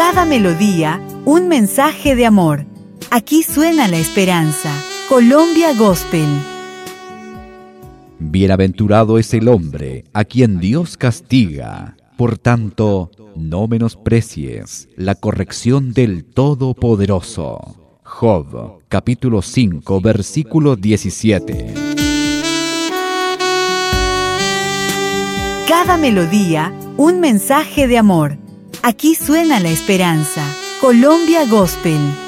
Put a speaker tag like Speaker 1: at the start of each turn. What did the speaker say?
Speaker 1: Cada melodía, un mensaje de amor. Aquí suena la esperanza. Colombia Gospel.
Speaker 2: Bienaventurado es el hombre a quien Dios castiga. Por tanto, no menosprecies la corrección del Todopoderoso. Job, capítulo 5, versículo 17.
Speaker 1: Cada melodía, un mensaje de amor. Aquí suena la esperanza. Colombia Gospel.